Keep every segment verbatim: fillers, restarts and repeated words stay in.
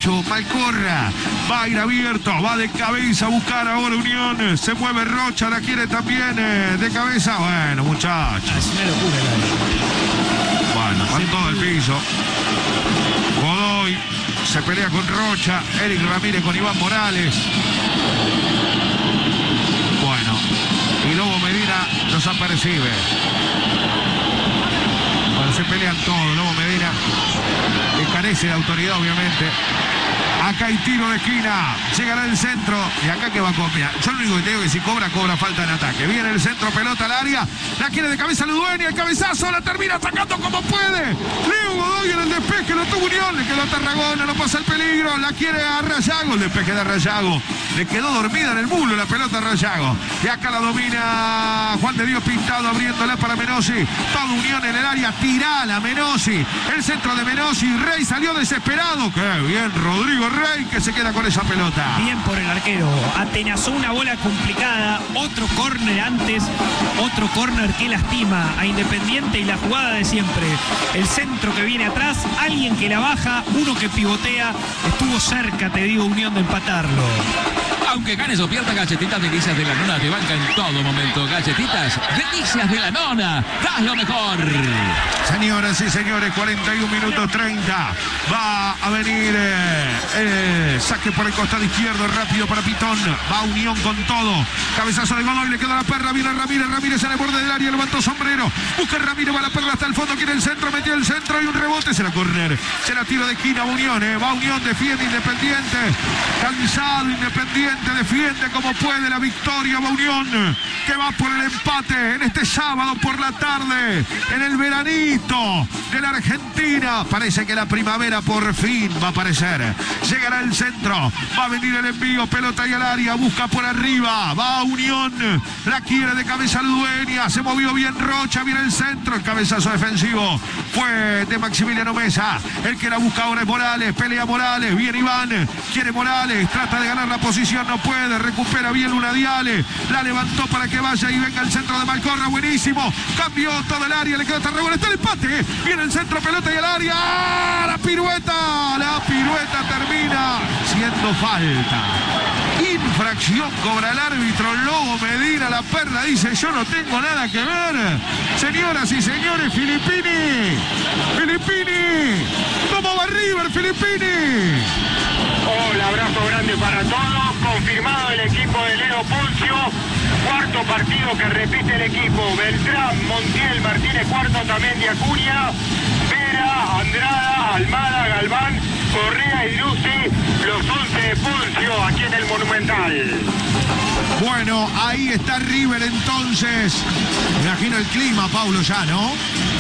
derecho, Malcorra. Va a ir abierto, va de cabeza a buscar ahora Unión. Se mueve Rocha, la quiere también eh, de cabeza. Bueno, muchachos. Es una locura, la Bueno, van todo al piso. Godoy se pelea con Rocha. Eric Ramírez con Iván Morales. Bueno, y Lobo Medina los apercibe. Bueno, se pelean todos. Lobo Medina, que carece de autoridad, obviamente. Acá hay tiro de esquina, llegará el centro y acá que va a copiar. Yo lo único que te digo es que si cobra, cobra falta en ataque. Viene el centro, pelota al área, la quiere de cabeza Ludueña, el cabezazo, la termina atacando como puede. Leo Godoy en el despeje, lo tuvo Unión, le quedó a Tarragona, no pasa el peligro, la quiere a Rayago, el despeje de Rayago. Le quedó dormida en el mulo la pelota a Rayago. Y acá la domina Juan de Dios Pintado, abriéndola para Menossi. Todo Unión en el área, tirala Menossi. El centro de Menossi, Rey salió desesperado. Qué bien Rodrigo Rey, que se queda con esa pelota. Bien por el arquero. Atenazó una bola complicada. Otro córner antes. Otro córner que lastima a Independiente y la jugada de siempre. El centro que viene atrás. Alguien que la baja. Uno que pivotea. Estuvo cerca, te digo, Unión de empatarlo. Aunque ganes o pierdas, Galletitas Delicias de la Nona te banca en todo momento. Galletitas Delicias de la Nona. Das lo mejor. Señoras y señores, cuarenta y un minutos treinta. Va a venir eh, eh, saque por el costado izquierdo, rápido para Pitón. Va Unión con todo. Cabezazo de Godoy, le queda la perra. Viene Ramírez, Ramírez en el borde del área, levantó sombrero. Busca Ramírez, va la perla hasta el fondo, quiere el centro, metió el centro y un rebote. Será córner. Será tiro de esquina, Unión. Eh. Va Unión, defiende Independiente. Cansado Independiente, defiende como puede la victoria. Va Unión, que va por el empate en este sábado por la tarde, en el veranito de la Argentina. Parece que la primavera por fin va a aparecer. Llegará el centro, va a venir el envío, pelota y al área, busca por arriba, va a Unión, la quiere de cabeza Ludueña, se movió bien Rocha, viene el centro, el cabezazo defensivo fue de Maximiliano Mesa. El que la busca ahora es Morales, pelea Morales, viene Iván, quiere Morales, trata de ganar la posición, no puede, recupera bien Luna Diale, la levantó para que vaya y venga el centro de Malcorra, buenísimo, cambió todo el área, le queda Tarragona, está el empate, viene el centro, pelota y al área, ¡ah! La pirueta, la pirueta termina siendo falta. Infracción cobra el árbitro Lobo Medina, la perla dice yo no tengo nada que ver. Señoras y señores, Filippini, Filippini, ¿cómo va River, Filippini? Un abrazo grande para todos, confirmado el equipo de Leo Poncio, cuarto partido que repite el equipo, Beltrán, Montiel, Martínez, cuarto también de Acuña, Vera, Andrada, Almada, Galván, Correa y Lucy, los once de Poncio aquí en el Monumental. Bueno, ahí está River entonces. Me imagino el clima, Paulo, ya, ¿no?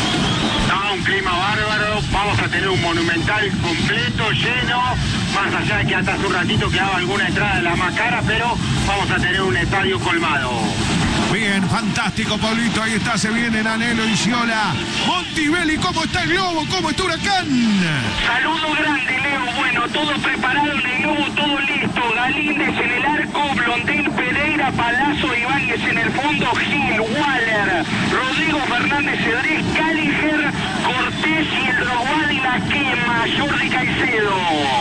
No, un clima bárbaro, vamos a tener un Monumental completo, lleno, más allá de que hasta hace un ratito quedaba alguna entrada de la más cara, pero vamos a tener un estadio colmado. Bien, fantástico, Pablito, ahí está, se vienen Anhelo y Ciola. Montibelli, ¿cómo está el Globo? ¿Cómo está Huracán? Saludo grande, Leo, bueno, todo preparado en el Globo, todo listo, Galíndez en el arco, Blondel, Pereira, Palazzo, Ibáñez en el fondo, Gil, Waller, Rodrigo Fernández, Cedrés, Cáliger, Cortés y el Rogual y la quema, Jordi Caicedo.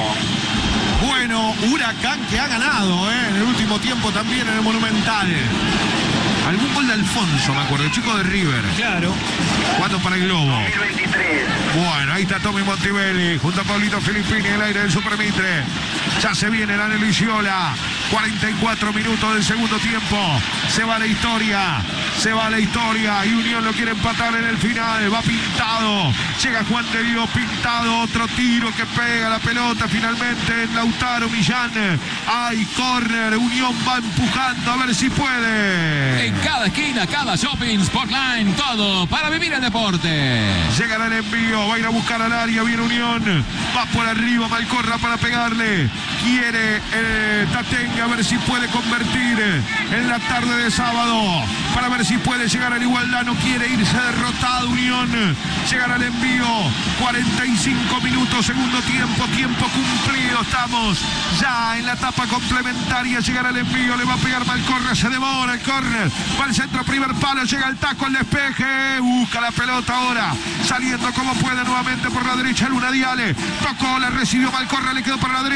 Bueno, Huracán que ha ganado, ¿eh? En el último tiempo también en el Monumental. Algún gol de Alfonso, me acuerdo, el chico de River. Claro. ¿Cuánto para el Globo? dos mil veintitrés. Bueno, ahí está Tommy Montibelli, junto a Pablito Filippini, el aire del Supermitre. Ya se viene el Anhelo y Ciola. cuarenta y cuatro minutos del segundo tiempo. Se va la historia. Se va la historia. Y Unión lo quiere empatar en el final. Va Pintado. Llega Juan de Dios Pintado. Otro tiro que pega la pelota finalmente en Lautaro Millán. Hay córner. Unión va empujando a ver si puede. En cada esquina, cada shopping, Sportline, todo para vivir el deporte. Llegará el envío. Va a ir a buscar al área. Viene Unión. Va por arriba. Malcorra para pegarle. Quiere el Tatenga a ver si puede convertir en la tarde de sábado, para ver si puede llegar a la igualdad. No quiere irse derrotado Unión. Llegará el envío. cuarenta y cinco minutos, segundo tiempo, tiempo cumplido. Estamos ya en la etapa complementaria. Llegará el envío, le va a pegar Malcorra, se demora el córner. Va al centro, primer palo, llega el taco, el despeje. Busca la pelota ahora, saliendo como puede nuevamente por la derecha Luna Diale. Tocó, la recibió Malcorra, le quedó para la derecha.